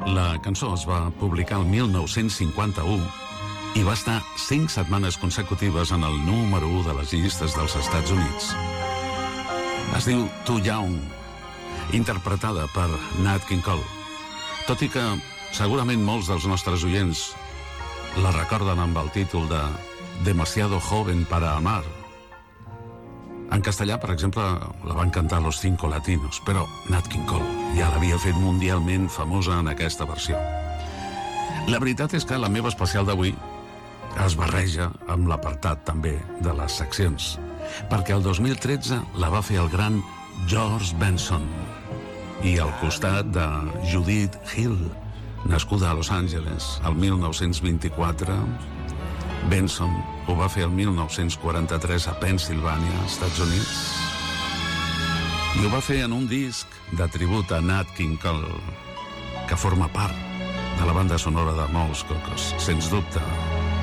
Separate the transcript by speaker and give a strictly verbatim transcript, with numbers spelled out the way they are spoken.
Speaker 1: La cançó es va publicar el mil nou-cents cinquanta-u i va estar cinc setmanes consecutives en el número u de les llistes dels Estats Units. Es diu Too Young, interpretada per Nat King Cole. Tot i que segurament molts dels nostres oients la recorden amb el títol de Demasiado joven para amar. En castellà, per exemple, la van cantar Los Cinco Latinos, però Nat King Cole ja l'havia fet mundialment famosa en aquesta versió. La veritat és que la meva especial d'avui es barreja amb l'apartat també de les seccions, perquè el dos mil tretze la va fer el gran George Benson i al costat de Judith Hill, nascuda a Los Angeles el mil nou-cents vint-i-quatre. Benson ho va fer el mil nou-cents quaranta-tres a Pennsilvània, Estats Units, i ho va fer en un disc de tribut a Nat King Cole, que forma part de la banda sonora de Molts Cocos, sens dubte.